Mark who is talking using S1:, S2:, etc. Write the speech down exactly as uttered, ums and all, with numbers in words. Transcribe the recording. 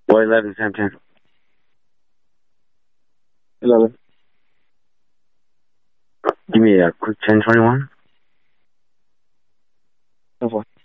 S1: What, eleven, Sam, ten?
S2: eleven.
S1: Give me a quick ten twenty-one.
S2: ten four.